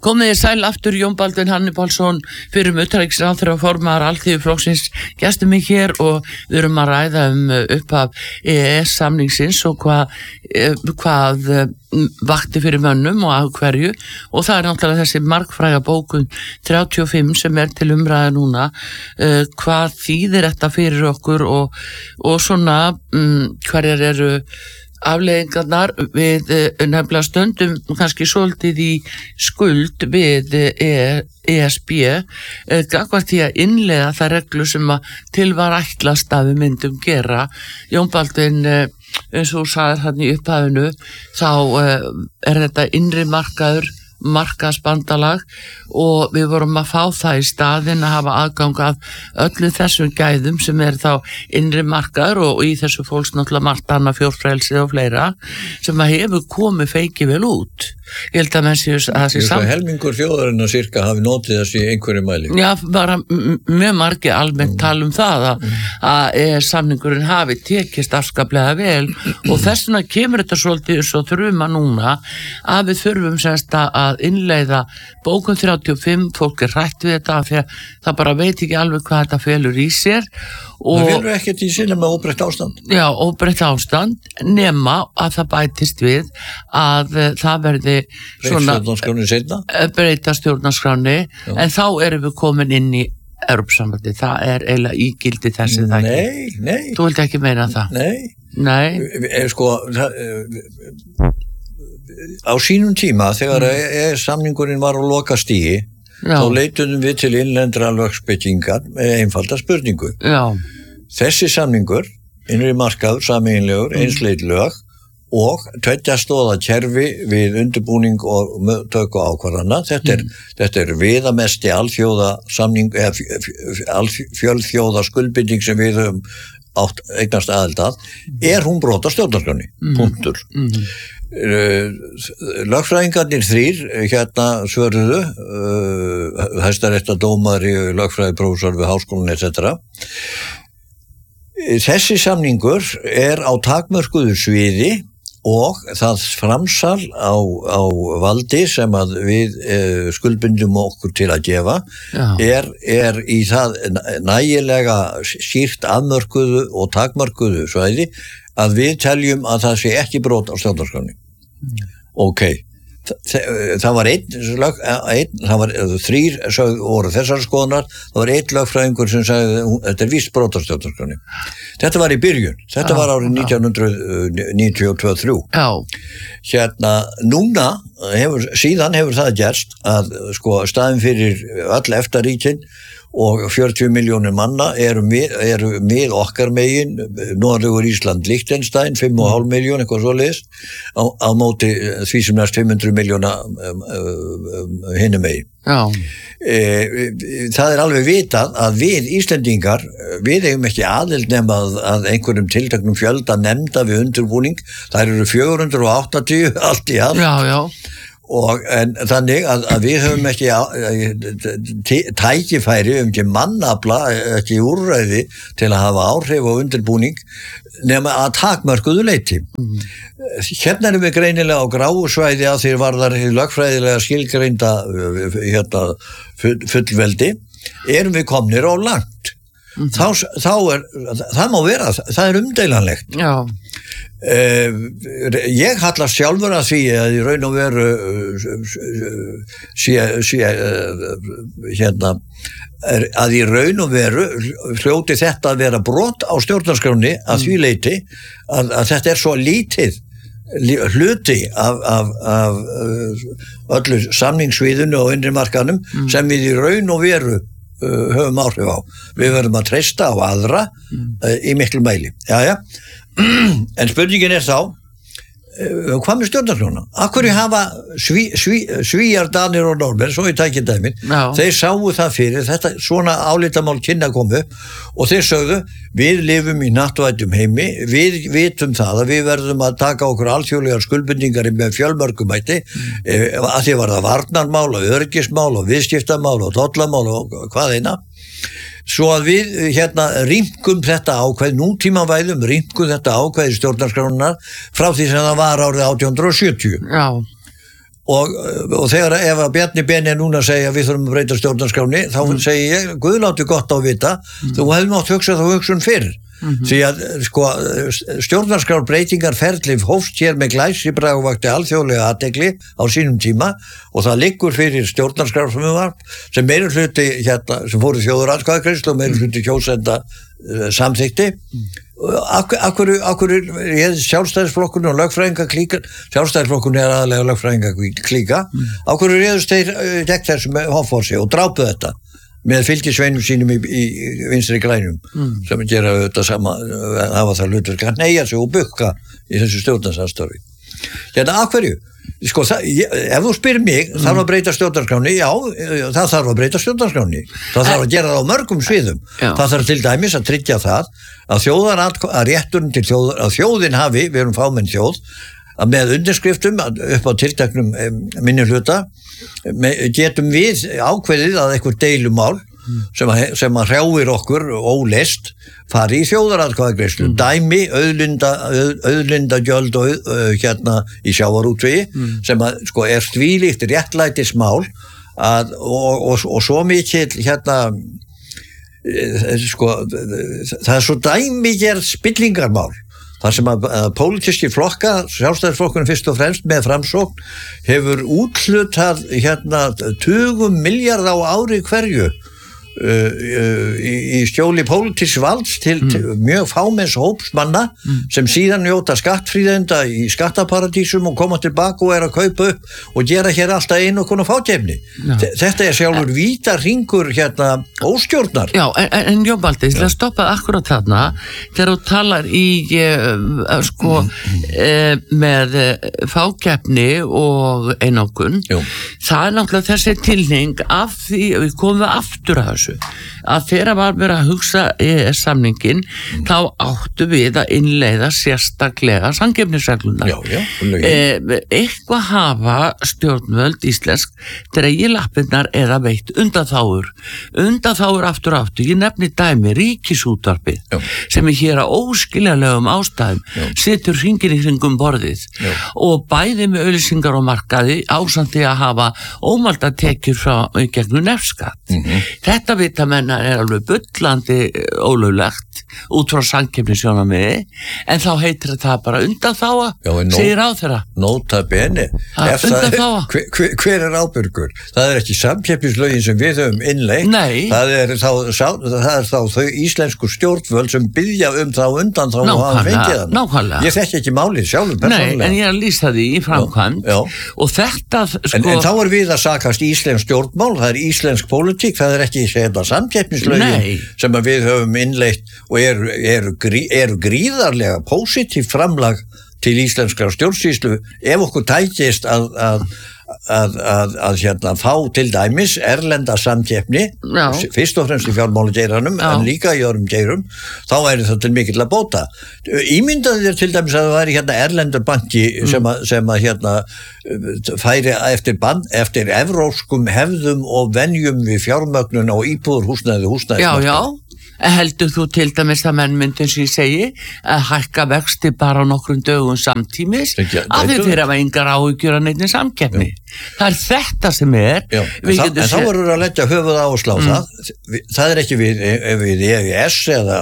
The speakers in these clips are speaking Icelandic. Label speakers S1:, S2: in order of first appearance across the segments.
S1: Komið sæl aftur Jón Baldvin Hannibalsson fyrir utanríkisráðherra og formaður Alþýðuflokksins gestur mig hér og við erum að ræða upphaf EES-samningsins og hvað vakti fyrir mönnum og af hverju og það náttúrulega þessi margfræga bókun 35 sem til umræða núna hvað þýðir þetta fyrir okkur og svona hverjar eru afleiðingarnar við nefnilega stöndum kannski svolítið í skuld við ESB gagnvart því að innleiða það reglu sem að til var ætlast að við myndum gera. Jón Baldvin, eins og þú sagðir hann í upphafinu, þá þetta innri markaðsbandalag og við vorum að fá það í staðinn að hafa aðgang að öllu þessum gæðum sem þá innri markaður og í þessu fólks náttúrulega margt annað fjórfrelsi og fleira sem að hefur komið feiki vel út. Ég held að menn séu að það sé
S2: helmingur þjóðarinnar cirka hafi notið þessi í einhverju mæli.
S1: Já, bara mjög margir almennt tala það að samningurinn hafi tekist afskaplega vel og þess vegna kemur þetta svolítið svo þurfum að núna að við þurfum semst að innleiða bókun 35, fólk hrætt við þetta því að það bara veit ekki alveg hvað þetta felur í sér og
S2: það felur ekkert í sinni með óbreytt ástand.
S1: Já, óbreytt ástand nema að það bætist við að það verði svona breyta stjórnarskráni en þá erum við komin inn í Evrópusambandið, það eiginlega ígildi þessi það ekki.
S2: Nei.
S1: Þú vilt ekki meina það?
S2: Nei. Sko, á sínum tíma þegar samningurinn var á lokastigi þá leituðum við til innlendra lögspekingar með einfalda spurningu.
S1: Já.
S2: Þessi samningur, innri markaður, sameiginlegur, einsleit lög og tveggja stóða kerfi við undirbúning og töku ákvarðana. Þetta viðamesti alþjóða samning, fjölþjóða skuldbinding sem við höfum eignast aðild að, hún brot á stjórnarskránni. Punktur. Lögfræðingarnir 3 svöruðu hæstaréttardómari, lögfræðiprófessor við háskólann etc. Þessi samningur á takmörkuðu sviði og það framsal á valdi sem að við skuldbindum okkur til að gefa í það nægilega skýrt afmörkuðu og takmörkuðu svæði að við teljum að það sé ekki brot á stjórnarskránni. Ok, það var það var 3 voru þessar skoðunar, það var 1 lögfræðingur sem sagði þetta víst brot á stjórnarskránni. Þetta var í byrjun, þetta var árið 1992-3. Núna síðan hefur það gerst að staðin fyrir öll EFTA-ríkin og 40 milljónir manna eru með okkar megin, Noregur, Ísland, Liechtenstein, 5,5 miljón, eitthvað svoleiðis, á móti því sem næst 500 miljóna hinum megin. Það alveg vitað að við Íslendingar, við eigum ekki aðild nema að einhverjum tilteknum fjölda nefnda við undirbúning, það eru 480 allt í allt.
S1: Já.
S2: En þannig að við höfum ekki tækifæri ekki mannafla, ekki úrræði til að hafa áhrif og undirbúning nema að takmörkuðu leyti. Hérna erum við greinilega á gráu svæði að því varðar lögfræðilega skilgreinda fullveldi, erum við komnir á langt. Það má vera, það umdeilanlegt.
S1: Já.
S2: Ég hallast sjálfur að því að í raun og veru að í raun og veru hljóti þetta að vera brot á stjórnarskránni að því leyti að þetta svo lítið hluti af öllu samningssviðinu og innri markaðnum sem við í raun og veru höfum áhrif á. Við verðum að treysta á aðra í miklu mæli. En spurningin þá hvað með stjórnarskrána? Af hverju hafa Svíar, Danir og Norðmenn, svo ég tæki dæmin, þeir sáu það fyrir þetta svona álitamál kynna komu og þeir sögðu, við lifum í nattvæddum heimi, við vitum það að við verðum að taka okkur alþjóðlegar skuldbindingar með fjölmörgumætti að því var það varnarmál og öryggismál og viðskiptamál og tollamál og hvað eina. Svo að við rýmkum þetta ákvæði, nútímavæðum rýmkum þetta ákvæði stjórnarskrárinnar frá því sem það var árið 1870.
S1: Já.
S2: og þegar ef að Bjarni Beni núna segja við þurfum að breyta stjórnarskráni þá segi ég, Guðlátti gott á vita þú hefði mátt hugsa þá hugsun fyrr því að sko stjórnarskrárbreytingar ferli hófst hér með glæsibrag og vakti alþjóðlega athygli á sínum tíma og það liggur fyrir stjórnarskrárfrumvarp sem meirihluti hérna sem fóru þjóðaratkvæðagreiðslu og meirihluti kjósenda samþykti Akkur er sjálfstæðisflokkurinn og lögfræðingaklíkan sjálfstæðisflokkurinn aðalega lögfræðingaklíka Akkur réðust þeir gegn þessum hófforsi og drápu þetta með fylgisveinum sínum í vinstri grænum sem gera þetta sama hafa það hlutverk að neyja sig og bukka í þessu stjórnarsamstarfi Hérna, af hverju? Sko, ef þú spyrir mig þarf að breyta stjórnarskráni, já, það þarf að breyta stjórnarskráni það þarf að gera það á mörgum sviðum það þarf til dæmis að tryggja það að rétturinn til þjóðar að þjóðin hafi, við erum fámenn þjóð að með undirskriftum upp á tilteknum minnihluta getum við ákveðið að einhver deilumál sem að hrjáir okkur óleyst fari í þjóðaratkvæðagreiðslu dæmi, auðlindagjöld og hérna í sjávarútvegi sem að sko er þvílíkt réttlætismál og svo mikill hérna sko það svo dæmigerð spillingarmál þar sem að pólitískir flokka sjálfstæðisflokkurinn fyrst og fremst með Framsókn hefur úthlutað hérna 20 milljarða á ári hverju í skjóli pólitísks valds til mjög fámenns hópsmanna sem síðan njóta skattfríðenda í skattaparadísum og koma tilbaka og að kaupa upp og gera hér alltaf einu konar fákeppni þetta er sjálfur vítarringur hérna óstjórnar
S1: Já, en Jón Baldur, ég ætla að stoppa akkurat þarna þegar þú talar í sko með fákeppni og einokun það er náttúrulega þessi tilhning af því að við komum aftur að þessu að þegar var verið að hugsa samningin þá áttu við að innleiða sérstaklega samkeppnisreglunar eitthvað hafa stjórnvöld íslensk dregið lappirnar eða veitt undanþágur aftur ég nefni dæmi Ríkisútvarpið sem er hér að óskiljanlegum ástæðum setur hringinn í kringum borðið og bæði með auglýsingar og markaði ásandi að hafa ómælda tekjur frá gegnum nefskatt þetta vita menna er alveg bullandi ólöglegt út frá samkeppnissjónarmiði en þá heitir það bara undanþága segir ráðherra
S2: Nota bene hver er ábyrgur? Það er ekki samkeppnislögin sem við höfum innleitt það er þá þau íslensku stjórnvöld sem biðja þá undanþága og hafa fengið
S1: hana
S2: ég þekki ekki málið sjálfur
S1: persónulega en ég er að lýsa því í framkvæmd og þetta sko
S2: en þá er við að sakast íslensk stjórnmál það er íslensk pólitík, það er ekki samkeppnislögin sem að við höfum innleitt og eru gríðarlega pósitív framlag til íslenskrar stjórnsýslu ef okkur tækist að hérna fá til dæmis erlenda samkeppni fyrst og fremst í fjármálageiranum en líka í öðrum geirum þá er það til mikill að bóta ímyndaði þér til dæmis að það væri hérna erlendur banki sem að hérna færi eftir evrópskum hefðum og venjum við fjármögnun og húsnæði
S1: heldur þú til dæmis að menn myndi sem ég segi að hækka vexti bara á nokkrum dögum samtímis að þið fyrir að engar áhyggjur að neinni samkeppni það er þetta sem er
S2: en þá verður að leggja höfuð áherslu á það er ekki við EES eða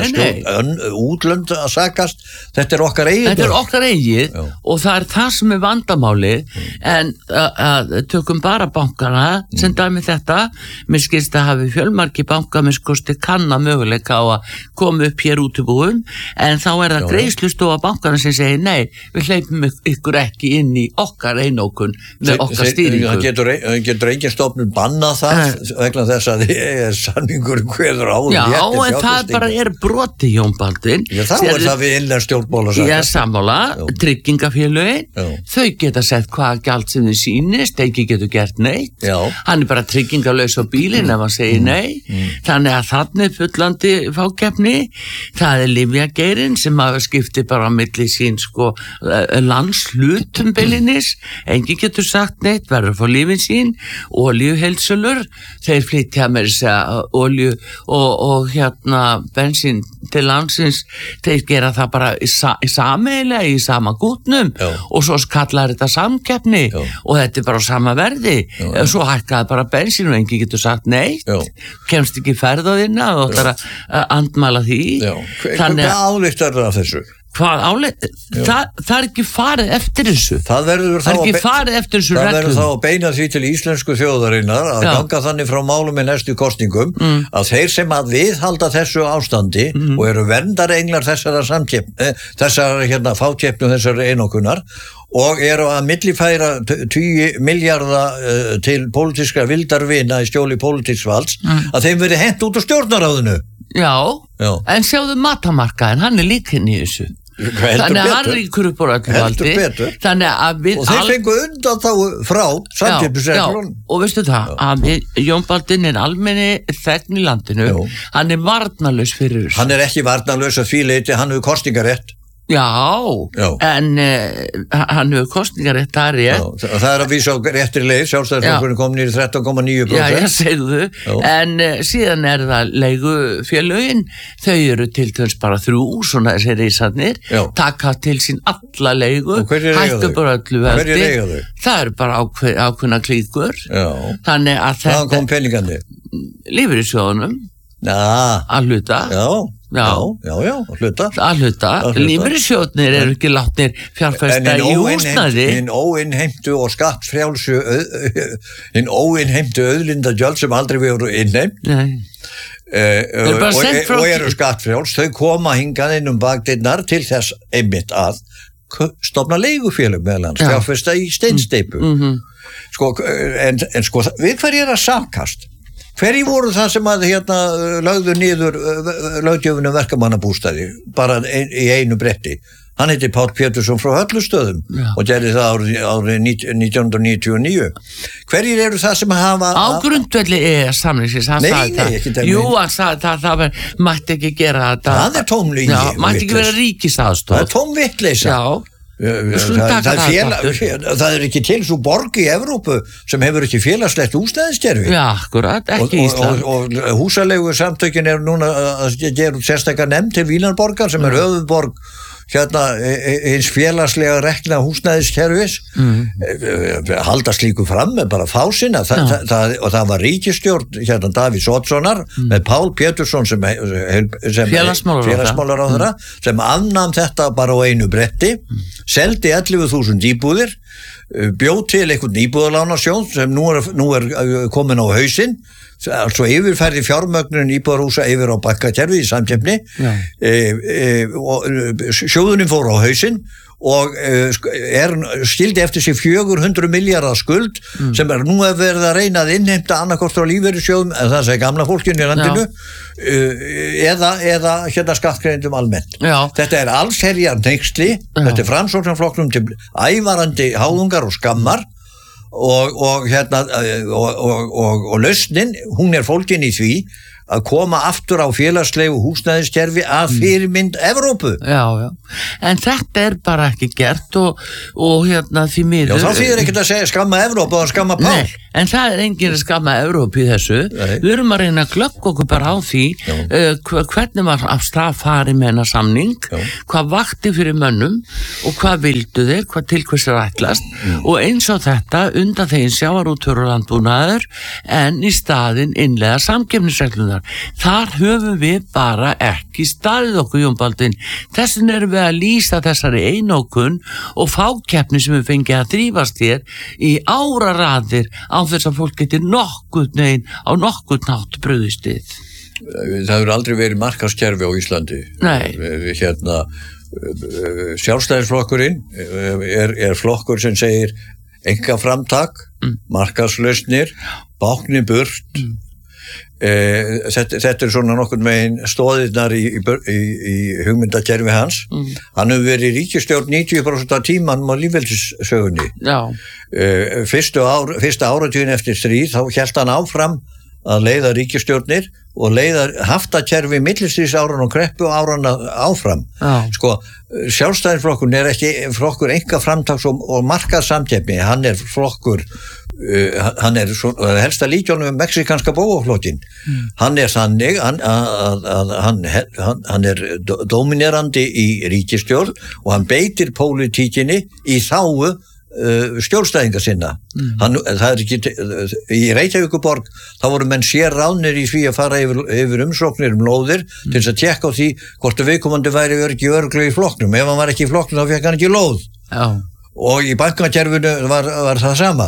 S2: útlönd að sakast þetta er okkar eigið
S1: og það er það sem er vandamálið en tökum bara bankana sem dæmi þetta mér skilst að hafi fjölmargi banka með skosti kanna möguleika á að koma upp hér út í búum en þá er það greiðslustofa bankana sem segir nei, við hleypum ykkur ekki inn í okkar einókun með okkar stýringu
S2: getur engin stofnun bannað það vegna þess að samningur kveður á
S1: en það bara er broti Jón Baldvin
S2: þá er það við innlega stjórnmála
S1: sammála, tryggingafélögin þau geta sett hvaða gjald sem þið sýnist, ekki getur gert neitt hann er bara tryggingalaus á bílinn ef hann segir nei þannig að þannig fullandi fákeppni það er lyfjageirinn sem að skipti bara á milli sín sko landshlutum beilinnis engin getur sagt neitt verður að fá lífin sín olíuheilsölur þeir flytja með þess að olíu og hérna bensín til landsins, þeir gera það bara sameiginlega í sama gútnum og svo kallar þetta samkeppni og þetta bara sama verði svo hækkaði bara bensín og engi getur sagt neitt, kemst ekki ferð á þína og það andmæla því.
S2: Hvað álíktar það þessu?
S1: Hvað áleitt? Það ekki farið eftir þessu.
S2: Það verður
S1: ekki farið eftir þessu reglum.
S2: Það verður þá að beina því til íslensku þjóðarinnar að ganga þannig frá málum í næstu kosningum að þeir sem að viðhalda þessu ástandi og eru verndarenglar þessara samkeppni, þessara fákeppni og þessara einokunar og eru að millifæra 10 milljarða til pólitískra vildarvina í skjóli pólitíksvalds að þeim verði hent út á stjórnarráðinu.
S1: Já, en sjáðu matamarkaðin, hann líka inn í þessu. Þannig að hann ríkur upp á öllu valdi. Þannig að við
S2: og þeir fengu undan þá frá samkeppnisreglunum.
S1: Og veistu það, að Jón Baldvin almenni þegn í landinu, hann varnarlaus fyrir þessu.
S2: Hann ekki varnarlaus að því leyti, hann hefur kosningarétt.
S1: Já, en hann hefur kosningarétt, það rétt.
S2: Það að vísa á réttri leið, sjálfstæðisflokkurinn kom niður 13,9%.
S1: Já, ég segðu þau, en síðan það leigufélögin, þau eru til dæmis bara 3, svona þessi reisarnir, taka til sín alla leigu, hættu bara öllu veldi. Það eru bara ákveðna klíkur. Þannig að þetta...
S2: Hvaðan kom peningandi?
S1: Lífeyrissjóðunum. Að hluta. Að hluta. Lífeyrissjóðnir eru ekki látnir fjárfesta í húsnæði.
S2: En óinnheimtu og skattfrjálsu óinnheimtu auðlindagjöld sem aldrei voru innheimt og eru skattfrjáls, þau koma hingað inn bakdyrnar til þess einmitt að stofna leigufélög meðal hans, fjárfesta í steinsteypu. En sko, við hverju að samkast? Hverju voru það sem að lögðu niður löggjöfunum verkamannabústaði bara í einu bretti? Hann heiti Páll Pétursson frá Höllustöðum og gerði það árið 1999. Hverjir eru það sem hafa...
S1: Á grundvelli samningsins, hann sagði það.
S2: Ekki það.
S1: Jú, hann sagði það mætti ekki gera þetta.
S2: Það tómlýgi.
S1: Mætti ekki vera ríkisaðstoð.
S2: Það tómvitleysa. Það ekki til svo borg í Evrópu sem hefur ekki félagslegt húsnæðiskerfi.
S1: Já, akkurat, ekki Ísland.
S2: Og húsalegu samtökin eru núna að gera sérstakar nefnd til Vínarborgar sem höfuðborg hins félagslega rekna húsnæðiskerfis halda slíku fram með bara fásina og það var ríkisstjórn Davíðs Oddssonar með Pál Pétursson sem félagsmálaráðherra sem afnam þetta bara á einu bretti, seldi 11.000 íbúðir, bjóð til einhvern íbúðalánasjóð sem nú er komin á hausinn, altså yfirferði fjármögnun íbúðarhúsa yfir á bakkakerfi í samkeppni og sjóðunin fór á hausinn og skildi eftir sig 400 milljarða skuld sem nú verið að reyna að innheimta annarkort frá lífeyrissjóðum, en það segir gamla fólkinu í landinu eða skattgreiðendum almennt. Þetta allsherjar hneyksli, þetta framsóknarflokknum til ævarandi háðungar og skammar og lausnin, hún fólgin í því að koma aftur á félagslegu húsnæðiskerfi að fyrirmynd Evrópu.
S1: Já, en þetta bara ekki gert og því miður.
S2: Já, þá þýðir ekkert að segja skamma Evrópu og skamma Pál.
S1: Nei, en það enginn að skamma Evrópu í þessu. Við erum að reyna að glögga okkur bara á því hvernig var af stað farið með hennar samning, hvað vakti fyrir mönnum og hvað vildu þeir, hvað til hvers ætlast og eins og þetta undan þeim sjávarútvegur og landbúnaður en í staðinn innleiða samkeppnisreglunar. Þar höfum við bara ekki staðið okkur, Jón Baldvin. Þessin erum við að lýsa þessari einokun og fákeppni sem við fengið að þrífast hér í áraraðir á þess að fólk getur nokkurn veginn á nokkurn nátt brugðistið.
S2: Það hefur aldrei verið markaðskerfi á Íslandi.
S1: Nei.
S2: Sjálfstæðisflokkurinn flokkur sem segir einkaframtak, markaðslausnir, bákni burt. Þetta svona nokkurn megin stóðirnar í hugmyndakerfi hans. Hann hefur verið í ríkisstjórn 90% af tímanum á lýðveldissögunni. Fyrsta áratugin eftir stríð þá hélt hann áfram að leiða ríkisstjórnir og leiða haftakerfi millistríðsárun og kreppu árana áfram. Sko, Sjálfstæðisflokkurinn ekki flokkur einkaframtaks og markaðssamkeppni, hann flokkur hann helsta líkjónum mexikanska bóaflokkin hann þannig hann dominerandi í ríkisstjórn og hann beitir pólitíkinni í þágu stjórnstæðinga sinna það ekki í Reykjavíkurborg þá voru menn sér ráðnir í því að fara yfir umsóknir lóðir til þess að tékka á því hvort viðkomandi væri ekki örugglega í flokknum ef hann var ekki í flokknum þá fékk hann ekki lóð og í bankakerfinu var það sama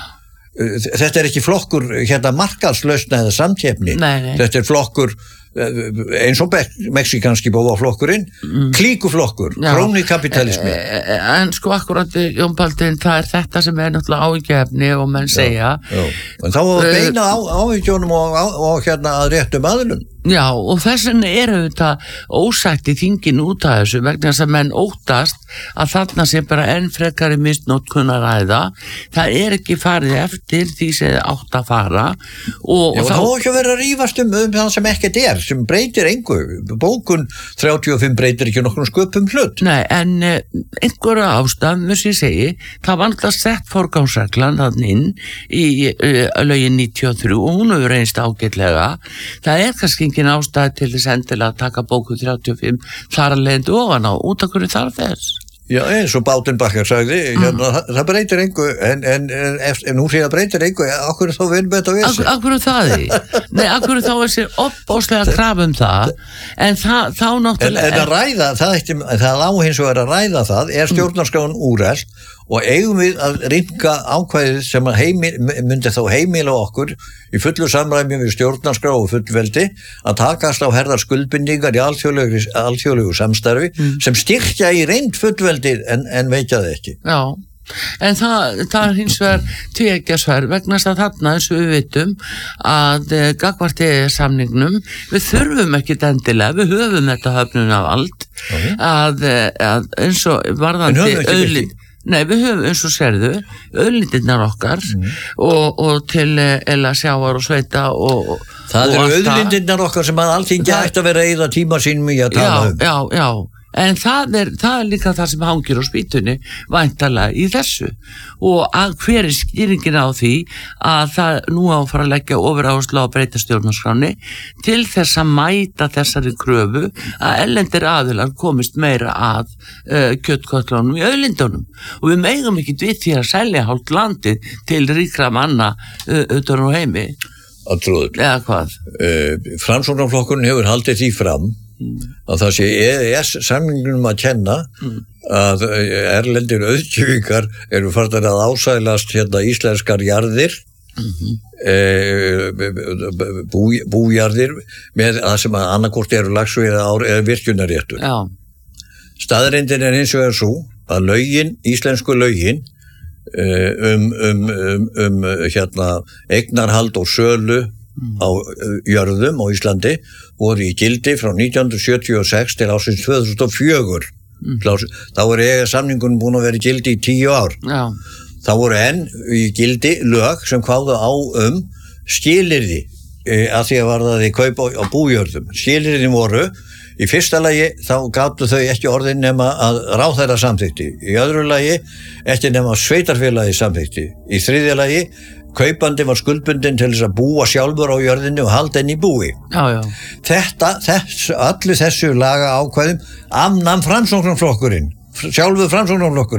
S2: þetta ekki flokkur markaðslausn eða samkeppni þetta flokkur eins og mexikanski bóaflokkurinn klíkuflokkur, krónikapitalismi
S1: en sko akkurat Jón Baldvin, það þetta sem náttúrulega áhyggjuefni og menn segja
S2: en þá að beina áhyggjónum og að réttum aðilum
S1: Já, og þess vegna þetta ósætt í þingin út af þessu vegna þess að menn óttast að þarna sé bara enn frekari misnotkun að ræða það ekki farið eftir því sem átt að fara og
S2: þá ekki að vera að rífast það sem ekkert sem breytir engu bókun 35 breytir ekki nokkrum sköpum hlut
S1: Nei, en einhverja ástæðum þess ég segi, það var alltaf sett forgangsreglan þannig inn í lögin 93 og hún hefur reynst ágætlega það kannski engin ástæði til þess endilega að taka bóku 35 þar að leiðandi ofan á út af hverju þarf þess
S2: Já, eins og Bátenbakkar sagði það breytir engu en nú sé það breytir engu akkur þá vil með þetta vissi
S1: Akkur það Nei, akkur þá sér opbóðslega kraf það en þá náttúrulega
S2: En að ræða, það á hins vegar að ræða það stjórnarskráin úrelt og eigum við að rýmka ákvæðið sem myndi þá heimila okkur í fullu samræmi við stjórnarskrá og fullveldi að takast á herðar skuldbindingar í alþjóðlegu samstarfi sem styrkja í reynd fullveldi en veikja það ekki.
S1: Já, en það hins vegar tveggjarsverð vegna þess að þarna eins og við vitum að gagnvart samningnum við þurfum ekkit endilega, við höfum þetta höfnunarvald að eins og varðandi auðlind Nei, við höfum eins og sérðu auðlindirnar okkar og til eða sjávar og sveita og
S2: Það eru auðlindirnar okkar sem að Alþingi ætti að vera að eyða tíma sínum í að tala um
S1: Já, en það er líka það sem hangir á spýtunni væntanlega í þessu og hver skýringin á því að það nú á að fara að leggja ofuráherslu á að breyta stjórnarskráni til þess að mæta þessari kröfu að erlendir aðilar komist meira að kjötkötlunum í auðlindunum og við megum ekki við því að selja hálft landið til ríkra manna utan á heimi
S2: Eða
S1: hvað?
S2: Framsóknarflokkurinn hefur haldið því fram að það sé EES-samningnum að kenna að erlendir auðkjöfingar eru farnar að ásælast íslenskar jarðir bújarðir með það sem að annarkort eru lagsveiða eða virkjunarréttur Staðreyndin hins vegar svo að íslensku lögin eignarhald og sölu á jörðum á Íslandi voru í gildi frá 1976 til ásins 2004 þá samningunum búin að vera í gildi í 10 ár þá voru enn í gildi lög sem kváðu á skilyrði að því að varðaði kaup á bújörðum skilyrðin voru í fyrsta lagi þá gátu þau ekki orðin nema að ráðherra samþykti í öðru lagi ekki nema sveitarfélagi samþykti í þriðja lagi kaupandi var skuldbundin til þess að búa sjálfur á jörðinni og halda henni í búi öllu þessu laga ákvæðum afnam Framsóknarflokkurinn sjálfur Framsóknarflokkurinn